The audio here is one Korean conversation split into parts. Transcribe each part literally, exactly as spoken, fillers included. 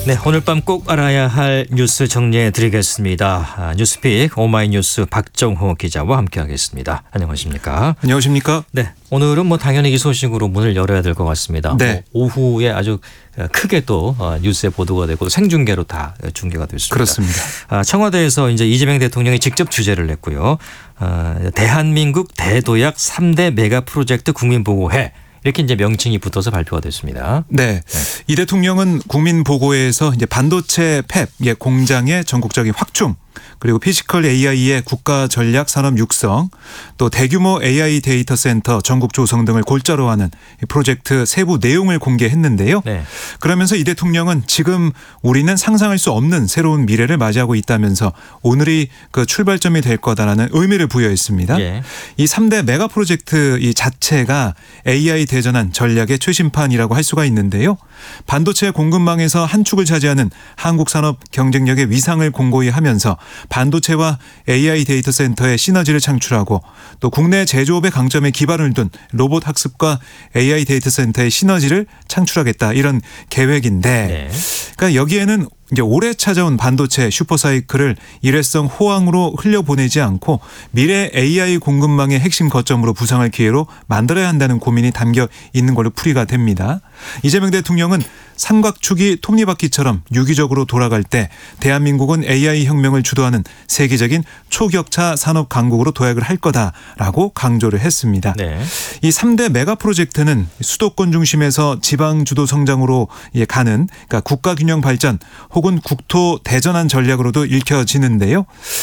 네, 오늘 밤 꼭 알아야 할 뉴스 정리해 드리겠습니다. 아, 뉴스픽 오마이뉴스 박정호 기자와 함께하겠습니다. 안녕하십니까? 안녕하십니까? 네, 오늘은 뭐 당연히 이 소식으로 문을 열어야 될 것 같습니다. 네. 뭐 오후에 아주 크게 또 뉴스에 보도가 되고 생중계로 다 중계가 됐습니다. 그렇습니다. 아, 청와대에서 이제 이재명 대통령이 직접 주재를 냈고요. 아, 대한민국 대도약 삼 대 메가 프로젝트 국민보고회. 이렇게 이제 명칭이 붙어서 발표가 됐습니다. 네. 네. 이 대통령은 국민보고회에서 이제 반도체 팹 공장의 전국적인 확충, 그리고 피지컬 에이아이의 국가 전략 산업 육성, 또 대규모 에이아이 데이터 센터 전국 조성 등을 골자로 하는 프로젝트 세부 내용을 공개했는데요. 네. 그러면서 이 대통령은 지금 우리는 상상할 수 없는 새로운 미래를 맞이하고 있다면서 오늘이 그 출발점이 될 거다라는 의미를 부여했습니다. 네. 이 삼 대 메가 프로젝트 이 자체가 에이아이 대전환 전략의 최신판이라고 할 수가 있는데요. 반도체 공급망에서 한 축을 차지하는 한국 산업 경쟁력의 위상을 공고히 하면서 반도체와 에이아이 데이터 센터의 시너지를 창출하고 또 국내 제조업의 강점에 기반을 둔 로봇 학습과 에이아이 데이터 센터의 시너지를 창출하겠다, 이런 계획인데 네. 그러니까 여기에는 이제 올해 찾아온 반도체 슈퍼사이클을 일회성 호황으로 흘려보내지 않고 미래 에이아이 공급망의 핵심 거점으로 부상할 기회로 만들어야 한다는 고민이 담겨 있는 걸로 풀이가 됩니다. 이재명 대통령은 삼각축이 톱니바퀴처럼 유기적으로 돌아갈 때 대한민국은 에이아이 혁명을 주도하는 세계적인 초격차 산업 강국으로 도약을 할 거다라고 강조를 했습니다. 네. 이 삼 대 메가 프로젝트는 수도권 중심에서 지방 주도 성장으로 가는, 그러니까 국가 균형 발전 혹은 국토 대전환 전략으로도 읽혀지는데요.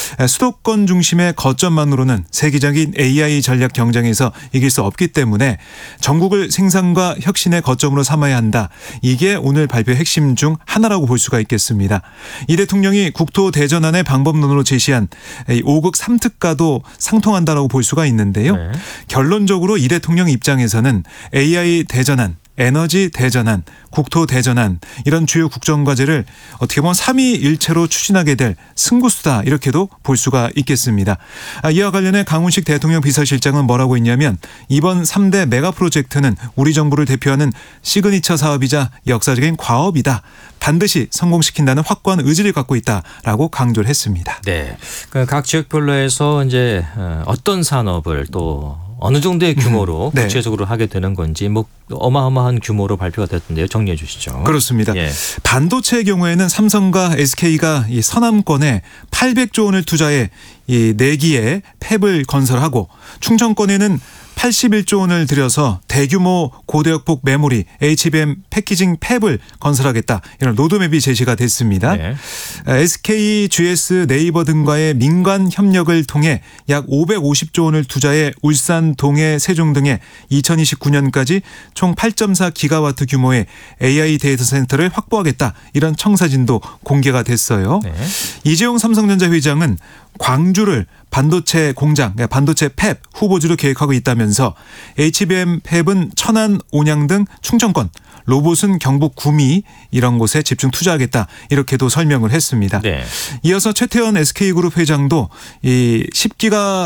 수도권 중심의 거점만으로는 세계적인 에이아이 전략 경쟁에서 이길 수 없기 때문에 전국을 생산과 혁신의 거점으로 삼아야 한다. 이게 오늘 발표의 핵심 중 하나라고 볼 수가 있겠습니다. 이 대통령이 국토 대전환의 방법론으로 제시한 오 극 삼 특가도 상통한다라고 볼 수가 있는데요. 네. 결론적으로 이 대통령 입장에서는 에이아이 대전환, 에너지 대전환, 국토 대전환, 이런 주요 국정과제를 어떻게 보면 삼위일체로 추진하게 될 승부수다, 이렇게도 볼 수가 있겠습니다. 이와 관련해 강훈식 대통령 비서실장은 뭐라고 했냐면 이번 삼 대 메가 프로젝트는 우리 정부를 대표하는 시그니처 사업이자 역사적인 과업이다. 반드시 성공시킨다는 확고한 의지를 갖고 있다라고 강조를 했습니다. 네, 각 지역별로에서 이제 어떤 산업을 또 어느 정도의 규모로 음, 네. 구체적으로 하게 되는 건지 뭐 어마어마한 규모로 발표가 됐던데요. 정리해 주시죠. 그렇습니다. 예. 반도체의 경우에는 삼성과 에스케이가 이 서남권에 팔백조 원을 투자해 이 내기에 팹을 건설하고 충청권에는 팔십일조 원을 들여서 대규모 고대역폭 메모리 에이치비엠 패키징 팹을 건설하겠다, 이런 로드맵이 제시가 됐습니다. 네. 에스케이, 지에스, 네이버 등과의 민관 협력을 통해 약 오백오십조 원을 투자해 울산, 동해, 세종 등에 이천이십구 년까지 총 팔 점 사 기가와트 규모의 에이아이 데이터 센터를 확보하겠다, 이런 청사진도 공개가 됐어요. 네. 이재용 삼성전자 회장은 광주를 반도체 공장, 반도체 팹 후보지로 계획하고 있다면서 에이치비엠 팹은 천안, 온양 등 충청권, 로봇은 경북 구미, 이런 곳에 집중 투자하겠다, 이렇게도 설명을 했습니다. 네. 이어서 최태원 에스케이그룹 회장도 이 십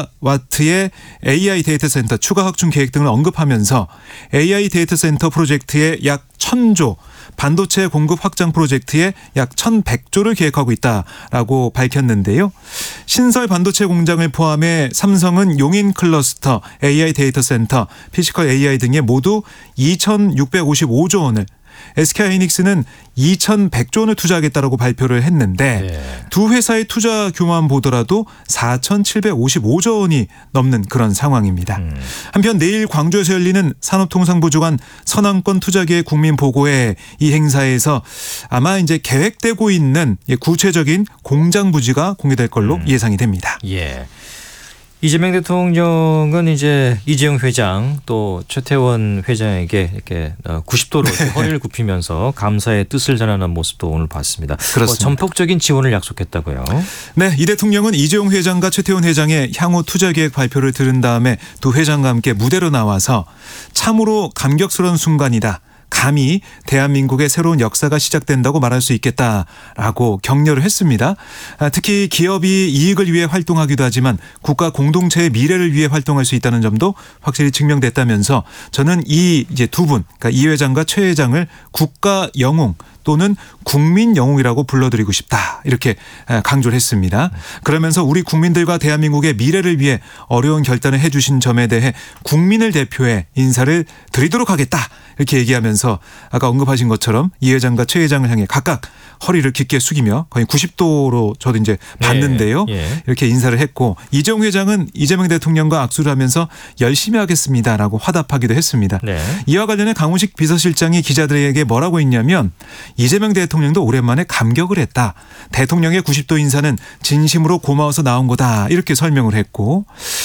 기가와트의 에이아이 데이터 센터 추가 확충 계획 등을 언급하면서 에이아이 데이터 센터 프로젝트에 약 천조, 반도체 공급 확장 프로젝트에 약 천백조를 계획하고 있다라고 밝혔는데요. 신설 반도체 공장을 포함해 삼성은 용인 클러스터, 에이아이 데이터 센터, 피지컬 에이아이 등에 모두 이천육백오십오조 원을, 에스케이하이닉스는 이천백조 원을 투자하겠다라고 발표를 했는데 네. 두 회사의 투자 규모만 보더라도 사천칠백오십오조 원이 넘는 그런 상황입니다. 음. 한편 내일 광주에서 열리는 산업통상부 주관 서남권 투자기회 국민보고회, 이 행사에서 아마 이제 계획되고 있는 구체적인 공장 부지가 공개될 걸로 음. 예상이 됩니다. 예. 이재명 대통령은 이제 이재용 회장 또 최태원 회장에게 이렇게 구십 도로 네. 허리를 굽히면서 감사의 뜻을 전하는 모습도 오늘 봤습니다. 그렇습니다. 뭐 전폭적인 지원을 약속했다고요. 네, 이 대통령은 이재용 회장과 최태원 회장의 향후 투자 계획 발표를 들은 다음에 두 회장과 함께 무대로 나와서 참으로 감격스러운 순간이다. 감히 대한민국의 새로운 역사가 시작된다고 말할 수 있겠다라고 격려를 했습니다. 특히 기업이 이익을 위해 활동하기도 하지만 국가 공동체의 미래를 위해 활동할 수 있다는 점도 확실히 증명됐다면서 저는 이 이제 두 분, 그러니까 이 회장과 최 회장을 국가 영웅 또는 국민 영웅이라고 불러드리고 싶다. 이렇게 강조를 했습니다. 그러면서 우리 국민들과 대한민국의 미래를 위해 어려운 결단을 해 주신 점에 대해 국민을 대표해 인사를 드리도록 하겠다. 이렇게 얘기하면서 아까 언급하신 것처럼 이 회장과 최 회장을 향해 각각 허리를 깊게 숙이며 거의 구십 도로 저도 이제 봤는데요. 예, 예. 이렇게 인사를 했고 이재용 회장은 이재명 대통령과 악수를 하면서 열심히 하겠습니다라고 화답하기도 했습니다. 네. 이와 관련해 강훈식 비서실장이 기자들에게 뭐라고 했냐면 이재명 대통령도 오랜만에 감격을 했다. 대통령의 구십 도 인사는 진심으로 고마워서 나온 거다. 이렇게 설명을 했고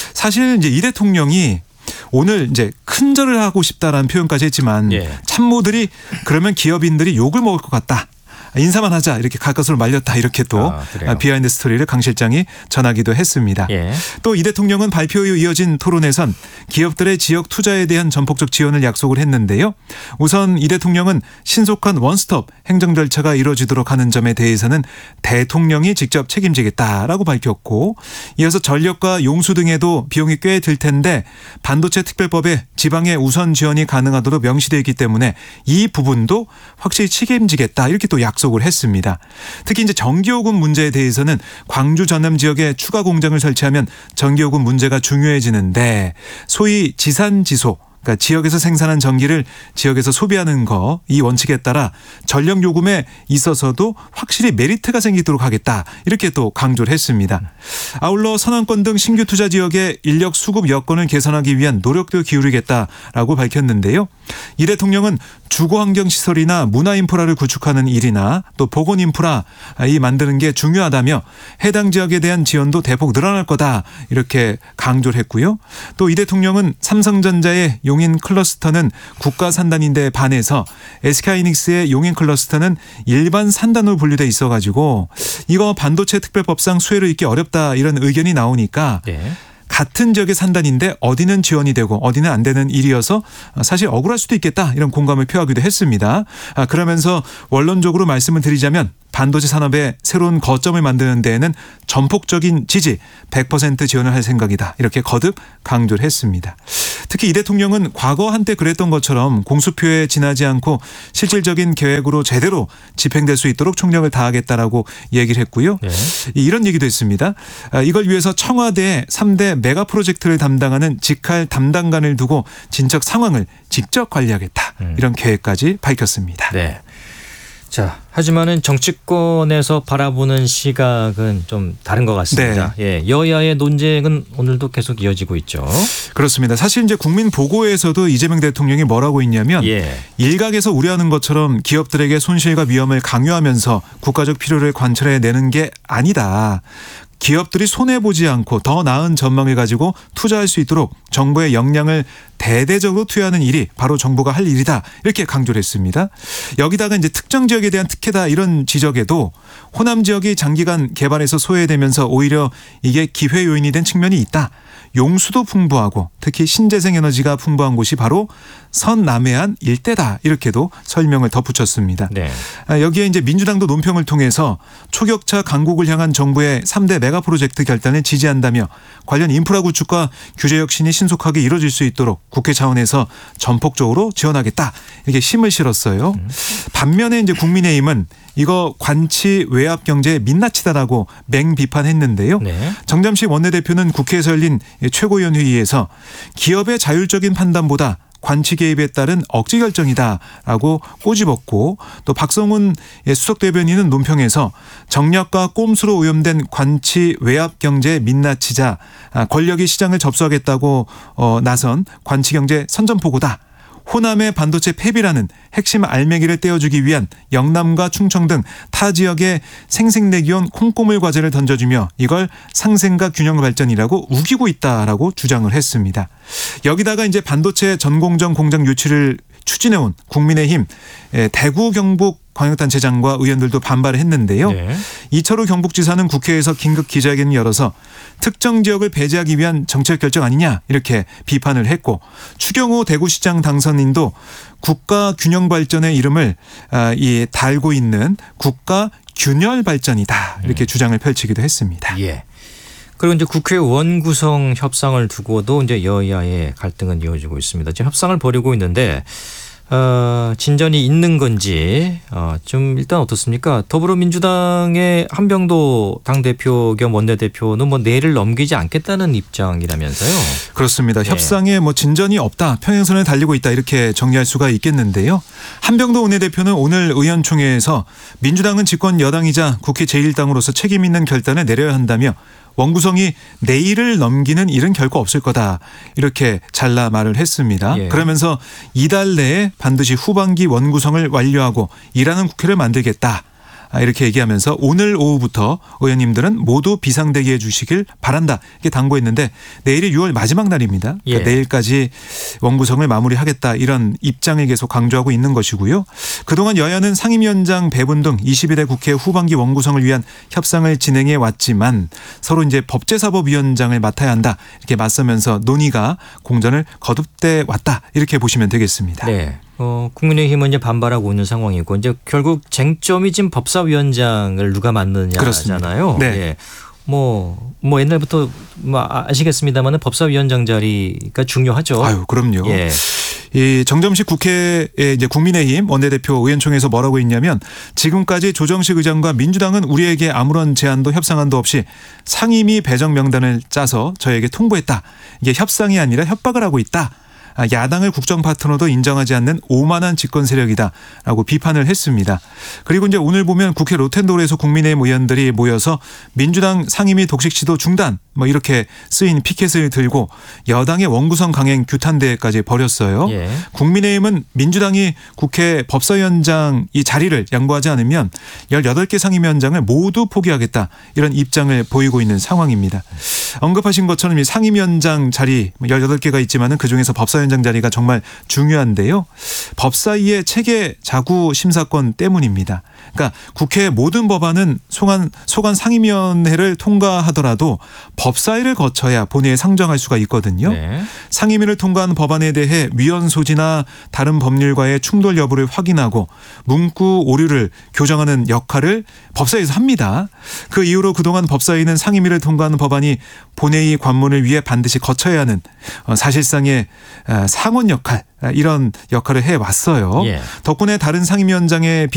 사실 이제 이 대통령이 오늘 이제 큰절을 하고 싶다라는 표현까지 했지만 예. 참모들이 그러면 기업인들이 욕을 먹을 것 같다. 인사만 하자 이렇게 가까스로 말렸다 이렇게 또 아, 비하인드 스토리를 강 실장이 전하기도 했습니다. 예. 또 이 대통령은 발표 이후 이어진 토론에선 기업들의 지역 투자에 대한 전폭적 지원을 약속을 했는데요. 우선 이 대통령은 신속한 원스톱 행정 절차가 이루어지도록 하는 점에 대해서는 대통령이 직접 책임지겠다라고 밝혔고 이어서 전력과 용수 등에도 비용이 꽤 들 텐데 반도체 특별법에 지방의 우선 지원이 가능하도록 명시되어 있기 때문에 이 부분도 확실히 책임지겠다 이렇게 또 약속 을 했습니다. 특히 이제 전기요금 문제에 대해서는 광주 전남 지역에 추가 공장을 설치하면 전기요금 문제가 중요해지는데 소위 지산지소 그러니까 지역에서 생산한 전기를 지역에서 소비하는 거 이 원칙에 따라 전력 요금에 있어서도 확실히 메리트가 생기도록 하겠다 이렇게 또 강조를 했습니다. 아울러 선안권 등 신규 투자 지역의 인력 수급 여건을 개선하기 위한 노력도 기울이겠다라고 밝혔는데요. 이 대통령은 주거환경시설이나 문화인프라를 구축하는 일이나 또 보건인프라 이 만드는 게 중요하다며 해당 지역에 대한 지원도 대폭 늘어날 거다 이렇게 강조를 했고요. 또 이 대통령은 삼성전자의 용인 클러스터는 국가 산단인데 반해서 에스케이하이닉스의 용인 클러스터는 일반 산단으로 분류돼 있어가지고 이거 반도체 특별법상 수혜를 잊기 어렵다 이런 의견이 나오니까 네. 같은 지역의 산단인데 어디는 지원이 되고 어디는 안 되는 일이어서 사실 억울할 수도 있겠다 이런 공감을 표하기도 했습니다. 그러면서 원론적으로 말씀을 드리자면 반도체 산업의 새로운 거점을 만드는 데에는 전폭적인 지지 백 퍼센트 지원을 할 생각이다. 이렇게 거듭 강조를 했습니다. 특히 이 대통령은 과거 한때 그랬던 것처럼 공수표에 지나지 않고 실질적인 계획으로 제대로 집행될 수 있도록 총력을 다하겠다라고 얘기를 했고요. 네. 이런 얘기도 했습니다. 이걸 위해서 청와대에 삼 대 메가 프로젝트를 담당하는 직할 담당관을 두고 진척 상황을 직접 관리하겠다. 음. 이런 계획까지 밝혔습니다. 네. 자, 하지만은 정치권에서 바라보는 시각은 좀 다른 것 같습니다. 네. 예, 여야의 논쟁은 오늘도 계속 이어지고 있죠. 그렇습니다. 사실 이제 국민 보고에서도 이재명 대통령이 뭐라고 했냐면 예. 일각에서 우려하는 것처럼 기업들에게 손실과 위험을 강요하면서 국가적 필요를 관철해내는 게 아니다. 기업들이 손해보지 않고 더 나은 전망을 가지고 투자할 수 있도록 정부의 역량을 대대적으로 투여하는 일이 바로 정부가 할 일이다. 이렇게 강조를 했습니다. 여기다가 이제 특정 지역에 대한 특혜다 이런 지적에도 호남 지역이 장기간 개발에서 소외되면서 오히려 이게 기회 요인이 된 측면이 있다. 용수도 풍부하고 특히 신재생 에너지가 풍부한 곳이 바로 선남해안 일대다. 이렇게도 설명을 덧붙였습니다. 네. 여기에 이제 민주당도 논평을 통해서 초격차 강국을 향한 정부의 삼 대 메가 프로젝트 결단을 지지한다며 관련 인프라 구축과 규제 혁신이 신속하게 이루어질 수 있도록 국회 차원에서 전폭적으로 지원하겠다. 이렇게 힘을 실었어요. 음. 반면에 이제 국민의힘은 이거 관치 외압 경제 민낯이다라고 맹비판했는데요. 네. 정잠식 원내대표는 국회에서 열린 최고위원 회의에서 기업의 자율적인 판단보다 관치 개입에 따른 억지 결정이다라고 꼬집었고 또 박성훈 수석 대변인은 논평에서 정략과 꼼수로 오염된 관치 외압 경제 민낯이자 권력이 시장을 접수하겠다고 나선 관치 경제 선전포고다. 호남의 반도체 폐비라는 핵심 알맹이를 떼어주기 위한 영남과 충청 등 타 지역에 생색내기온 콩고물 과제를 던져주며 이걸 상생과 균형 발전이라고 우기고 있다라고 주장을 했습니다. 여기다가 이제 반도체 전공정 공장 유치를 추진해온 국민의힘 대구 경북 광역단체장과 의원들도 반발을 했는데요. 네. 이철우 경북지사는 국회에서 긴급 기자회견을 열어서 특정 지역을 배제하기 위한 정책 결정 아니냐 이렇게 비판을 했고 추경호 대구시장 당선인도 국가 균형 발전의 이름을 이 달고 있는 국가 균열 발전이다 이렇게 음. 주장을 펼치기도 했습니다. 예. 그리고 이제 국회 원구성 협상을 두고도 이제 여야의 갈등은 이어지고 있습니다. 지금 협상을 벌이고 있는데 어, 진전이 있는 건지 어, 좀 일단 어떻습니까? 더불어민주당의 한병도 당대표 겸 원내대표는 뭐 내일을 넘기지 않겠다는 입장이라면서요. 그렇습니다. 네. 협상에 뭐 진전이 없다. 평행선을 달리고 있다. 이렇게 정리할 수가 있겠는데요. 한병도 원내대표는 오늘 의원총회에서 민주당은 집권 여당이자 국회 제일 당으로서 책임 있는 결단을 내려야 한다며 원구성이 내일을 넘기는 일은 결코 없을 거다. 이렇게 잘라 말을 했습니다. 예. 그러면서 이달 내에 반드시 후반기 원구성을 완료하고 일하는 국회를 만들겠다. 이렇게 얘기하면서 오늘 오후부터 의원님들은 모두 비상대기해 주시길 바란다. 이렇게 당부했는데 내일이 유월 마지막 날입니다. 그러니까 예. 내일까지 원구성을 마무리하겠다. 이런 입장을 계속 강조하고 있는 것이고요. 그동안 여야는 상임위원장 배분 등 이십일 대 국회 후반기 원구성을 위한 협상을 진행해 왔지만 서로 이제 법제사법위원장을 맡아야 한다. 이렇게 맞서면서 논의가 공전을 거듭돼 왔다. 이렇게 보시면 되겠습니다. 네. 어, 국민의힘은 이제 반발하고 있는 상황이고 이제 결국 쟁점이 지금 법사위원장을 누가 맡느냐잖아요. 네. 예. 뭐, 뭐 옛날부터 뭐 아시겠습니다만은 법사위원장 자리가 중요하죠. 아유, 그럼요. 예. 이 정점식 국회의 이제 국민의힘 원내대표 의원총회에서 뭐라고 했냐면 지금까지 조정식 의장과 민주당은 우리에게 아무런 제안도 협상안도 없이 상임위 배정 명단을 짜서 저에게 통보했다. 이게 협상이 아니라 협박을 하고 있다. 야당을 국정 파트너도 인정하지 않는 오만한 집권 세력이다라고 비판을 했습니다. 그리고 이제 오늘 보면 국회 로텐도르에서 국민의힘 의원들이 모여서 민주당 상임위 독식 지도 중단 뭐 이렇게 쓰인 피켓을 들고 여당의 원구성 강행 규탄대회까지 벌였어요. 예. 국민의힘은 민주당이 국회 법사위원장 이 자리를 양보하지 않으면 열여덟 개 상임위원장을 모두 포기하겠다 이런 입장을 보이고 있는 상황입니다. 언급하신 것처럼 이 상임위원장 자리 열여덟 개가 있지만은 그중에서 법사위원장 자리가 정말 중요한데요. 법사위의 체계 자구 심사권 때문입니다. 그러니까 국회 모든 법안은 소관, 소관 상임위원회를 통과하더라도 법사위를 거쳐야 본회의에 상정할 수가 있거든요. 네. 상임위를 통과한 법안에 대해 위헌 소지나 다른 법률과의 충돌 여부를 확인하고 문구 오류를 교정하는 역할을 법사위에서 합니다. 그 이후로 그동안 법사위는 상임위를 통과하는 법안이 본회의 관문을 위해 반드시 거쳐야 하는 사실상의 상원 역할 이런 역할을 해왔어요. 예. 덕분에 다른 상임위원장의